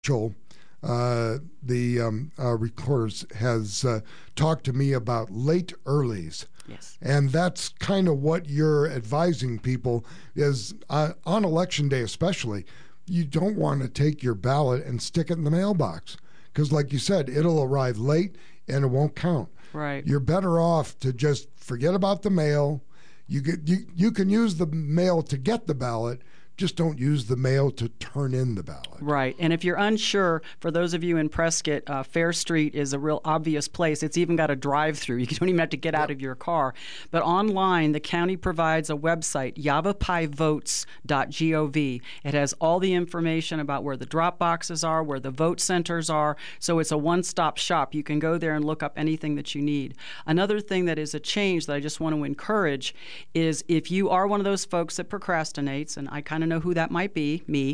Joel, the recorders, has talked to me about late earlies. Yes. And that's kind of what you're advising people is on Election Day especially, you don't want to take your ballot and stick it in the mailbox because, like you said, it'll arrive late and it won't count. Right. You're better off to just forget about the mail. You can use the mail to get the ballot, just don't use the mail to turn in the ballot. Right. And if you're unsure, for those of you in Prescott, Fair Street is a real obvious place. It's even got a drive-through. You don't even have to get out of your car. But online, the county provides a website, yavapaivotes.gov. It has all the information about where the drop boxes are, where the vote centers are. So it's a one-stop shop. You can go there and look up anything that you need. Another thing that is a change that I just want to encourage is if you are one of those folks that procrastinates, and I kind of know who that might be, me.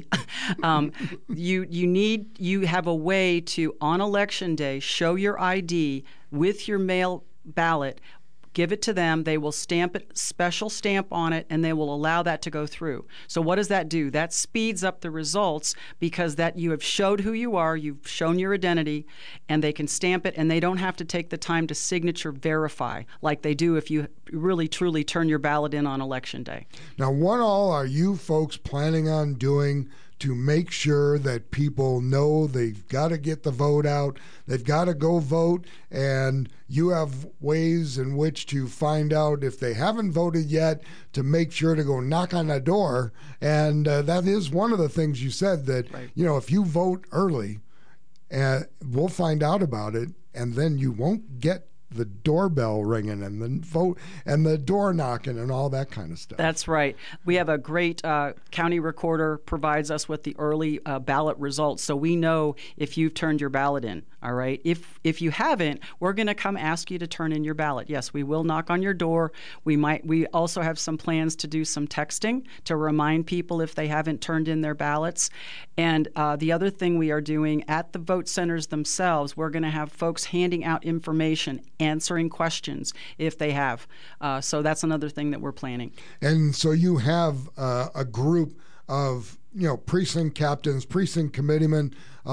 You have a way to, on Election Day, show your ID with your mail ballot, give it to them, they will stamp it, special stamp on it, and they will allow that to go through. So what does that do? That speeds up the results because that you have showed who you are, you've shown your identity, and they can stamp it, and they don't have to take the time to signature verify like they do if you really truly turn your ballot in on Election Day. Now, what all are you folks planning on doing to make sure that people know they've got to get the vote out, they've got to go vote, and you have ways in which to find out if they haven't voted yet to make sure to go knock on the door? And that is one of the things you said that, right. If you vote early, we'll find out about it, and then you won't get the doorbell ringing and the vote and the door knocking and all that kind of stuff. That's right. We have a great county recorder provides us with the early ballot results, so we know if you've turned your ballot in. All right. If you haven't, we're going to come ask you to turn in your ballot. Yes, we will knock on your door. We also have some plans to do some texting to remind people if they haven't turned in their ballots. And the other thing we are doing at the vote centers themselves, we're going to have folks handing out information, answering questions if they have. So that's another thing that we're planning. And so you have a group of precinct captains, precinct committeemen,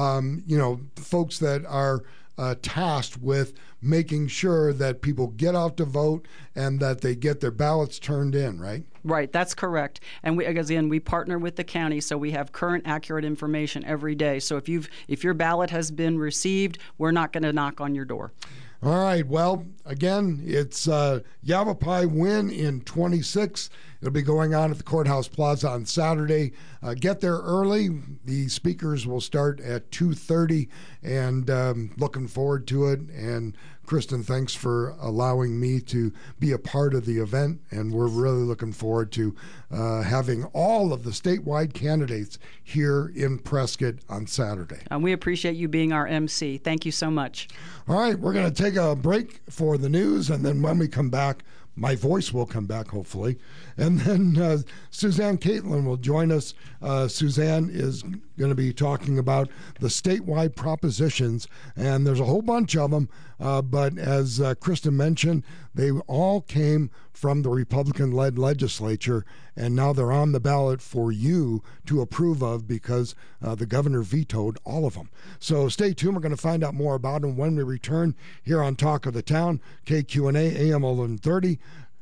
folks that are tasked with making sure that people get out to vote and that they get their ballots turned in, right? Right, that's correct. And we partner with the county, so we have current, accurate information every day. So if your ballot has been received, we're not going to knock on your door. All right. Well, again, it's Yavapai Win in 26. It'll be going on at the Courthouse Plaza on Saturday. Get there early. The speakers will start at 2:30, and looking forward to it. And Kristen, thanks for allowing me to be a part of the event, and we're really looking forward to having all of the statewide candidates here in Prescott on Saturday. And we appreciate you being our MC. Thank you so much. All right, we're going to take a break for the news, and then when we come back, my voice will come back, hopefully. And then Suzanne Caitlin will join us. Suzanne is going to be talking about the statewide propositions, and there's a whole bunch of them. But as Kristen mentioned, they all came from the Republican-led legislature, and now they're on the ballot for you to approve of because the governor vetoed all of them. So stay tuned. We're going to find out more about them when we return here on Talk of the Town, KQNA, AM 1130,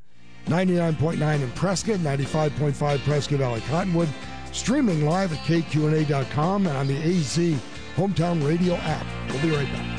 99.9 in Prescott, 95.5 Prescott Valley Cottonwood, streaming live at KQNA.com and on the AZ Hometown Radio app. We'll be right back.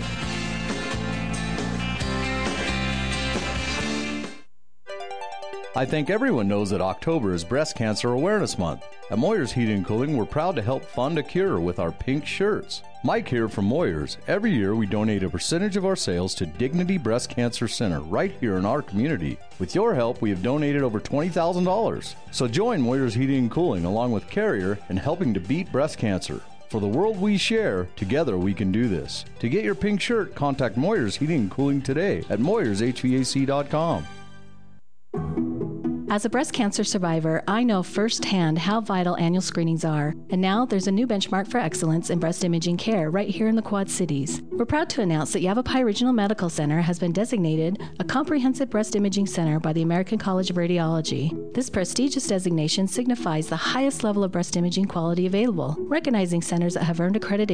I think everyone knows that October is Breast Cancer Awareness Month. At Moyers Heating and Cooling, we're proud to help fund a cure with our pink shirts. Mike here from Moyers. Every year we donate a percentage of our sales to Dignity Breast Cancer Center right here in our community. With your help, we have donated over $20,000. So join Moyers Heating and Cooling along with Carrier in helping to beat breast cancer. For the world we share, together we can do this. To get your pink shirt, contact Moyers Heating and Cooling today at moyershvac.com. As a breast cancer survivor, I know firsthand how vital annual screenings are, and now there's a new benchmark for excellence in breast imaging care right here in the Quad Cities. We're proud to announce that Yavapai Regional Medical Center has been designated a comprehensive breast imaging center by the American College of Radiology. This prestigious designation signifies the highest level of breast imaging quality available, recognizing centers that have earned accreditation